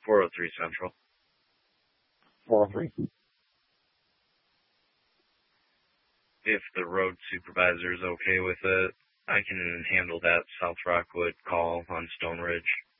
403 Central. 403. If the road supervisor is okay with it, I can handle that South Rockwood call on Stone Ridge.